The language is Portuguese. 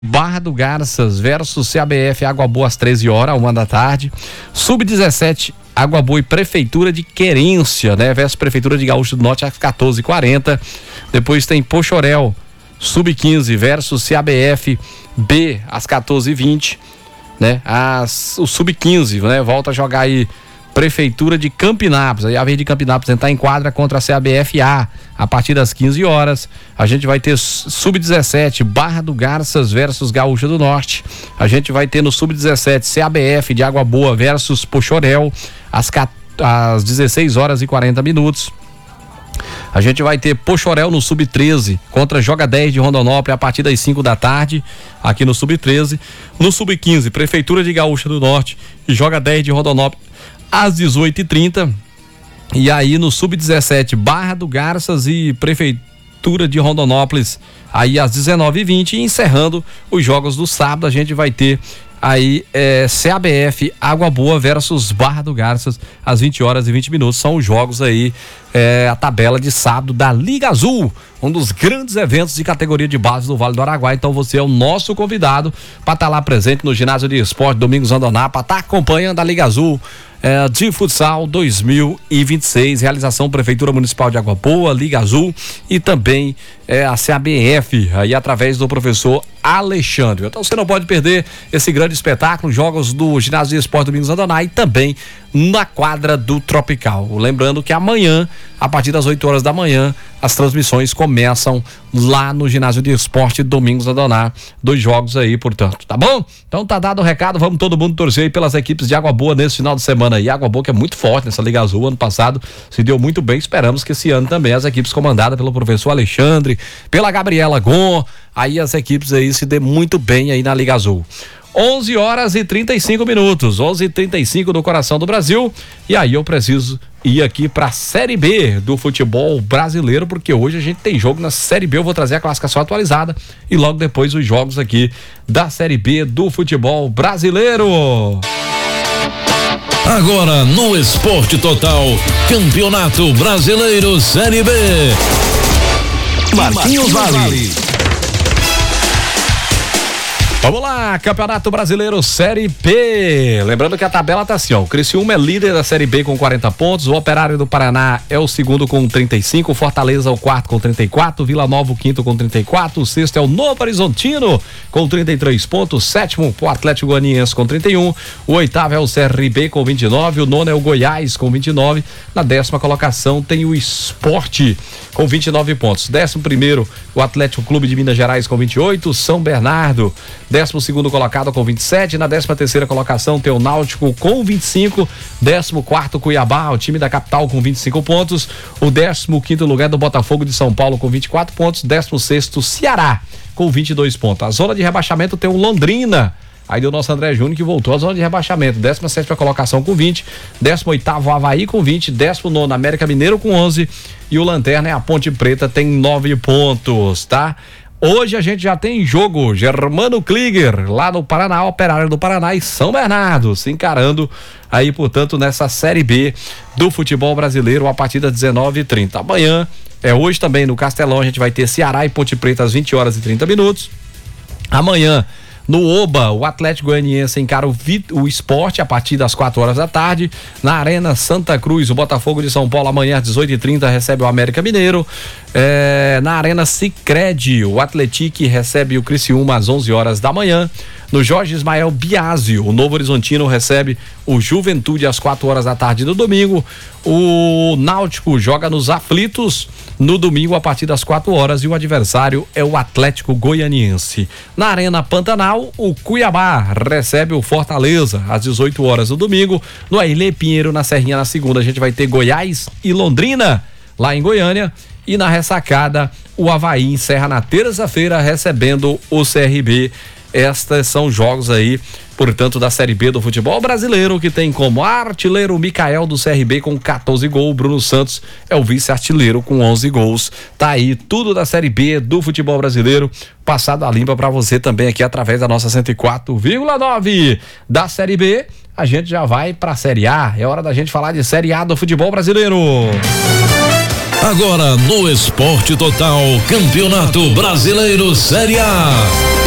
Barra do Garças versus CABF Água Boa às 13 horas, 1 da tarde. Sub-17 Água Boa e Prefeitura de Querência, né? Versus Prefeitura de Gaúcho do Norte às 14h40. Depois tem Pochorel Sub-15 versus CABF B às 14h20, né? O Sub-15, né? Volta a jogar aí Prefeitura de Campinápolis, aí a vez de Campinápolis entrar em quadra contra a CABF A a partir das 15 horas. A gente vai ter Sub-17 Barra do Garças versus Gaúcha do Norte. A gente vai ter no Sub-17 CABF de Água Boa versus Pochorel às 16h40. A gente vai ter Pochorel no Sub-13 contra Joga 10 de Rondonópolis a partir das 5 da tarde, aqui no Sub-13. No Sub-15, Prefeitura de Gaúcha do Norte e Joga 10 de Rondonópolis às 18h30. E aí no Sub-17, Barra do Garças e Prefeitura de Rondonópolis aí às 19h20. E encerrando os jogos do sábado, a gente vai ter aí CABF Água Boa versus Barra do Garças às 20h20. São os jogos aí, a tabela de sábado da Liga Azul, um dos grandes eventos de categoria de base do Vale do Araguaia. Então você é o nosso convidado para estar lá presente no Ginásio de Esporte Domingos Andoná, para estar acompanhando a Liga Azul de Futsal 2026, realização Prefeitura Municipal de Água Boa, Liga Azul e também a CABF, aí através do professor Alexandre. Então você não pode perder esse grande espetáculo, jogos do Ginásio de Esporte Domingos Andoná e também na quadra do Tropical. Lembrando que amanhã, a partir das 8 horas da manhã, as transmissões começam lá no Ginásio de Esporte Domingos Andoná, 2 jogos aí, portanto, tá bom? Então tá dado o recado, vamos todo mundo torcer aí pelas equipes de Água Boa nesse final de semana aí. Água Boa que é muito forte nessa Liga Azul, ano passado se deu muito bem, esperamos que esse ano também as equipes comandadas pelo professor Alexandre, pela Gabriela Gon, aí as equipes aí se dê muito bem aí na Liga Azul. 11h35, 11h35 no coração do Brasil. E aí eu preciso ir aqui para a Série B do futebol brasileiro, porque hoje a gente tem jogo na Série B. Eu vou trazer a classificação atualizada e logo depois os jogos aqui da Série B do futebol brasileiro. Agora no Esporte Total, Campeonato Brasileiro Série B. Marquinhos Vale. Vamos lá, Campeonato Brasileiro Série B. Lembrando que a tabela tá assim, ó. O Criciúma é líder da Série B com 40 pontos. O Operário do Paraná é o segundo com 35. O Fortaleza é o quarto com 34. Vila Nova o quinto com 34. O sexto é o Novo Horizontino com 33 pontos. O sétimo o Atlético Goianiense com 31. O oitavo é o CRB com 29. O nono é o Goiás com 29. Na 10ª colocação tem o Sport com 29 pontos. 11º o Atlético Clube de Minas Gerais com 28. O São Bernardo 12º colocado com 27, na 13ª colocação tem o Náutico com 25, 14º Cuiabá, o time da capital com 25 pontos, o 15º lugar do Botafogo de São Paulo com 24 pontos, 16º Ceará com 22 pontos. A zona de rebaixamento tem o Londrina, aí do nosso André Júnior que voltou à zona de rebaixamento, 17ª colocação com 20, 18º Avaí com 20, 19º América Mineiro com 11 e o Lanterna é a Ponte Preta, tem 9 pontos, tá? Hoje a gente já tem jogo, Germano Krieger, lá no Paraná, Operário do Paraná e São Bernardo, se encarando aí, portanto, nessa Série B do futebol brasileiro a partir das 19h30. Amanhã, hoje também no Castelão, a gente vai ter Ceará e Ponte Preta às 20h30. Amanhã, no Oba, o Atlético Goianiense encara o Sport a partir das 4 horas da tarde. Na Arena Santa Cruz, o Botafogo de São Paulo amanhã às 18h30 recebe o América Mineiro. Na Arena Sicredi, o Atlético recebe o Criciúma às 11 horas da manhã. No Jorge Ismael Biásio, o Novo Horizontino recebe o Juventude às 4 horas da tarde no domingo. O Náutico joga nos Aflitos no domingo a partir das 4 horas e o adversário é o Atlético Goianiense. Na Arena Pantanal, o Cuiabá recebe o Fortaleza às 18 horas no domingo. No Ailê Pinheiro, na Serrinha, na segunda, a gente vai ter Goiás e Londrina lá em Goiânia. E na Ressacada, o Avaí encerra na terça-feira recebendo o CRB. Estes são jogos aí, portanto, da Série B do futebol brasileiro, que tem como artilheiro o Mikael do CRB com 14 gols, Bruno Santos é o vice-artilheiro com 11 gols. Tá aí tudo da Série B do futebol brasileiro, passado a limpa para você também aqui através da nossa 104,9 da Série B. A gente já vai pra Série A, é hora da gente falar de Série A do futebol brasileiro. Agora no Esporte Total, Campeonato Brasileiro Série A.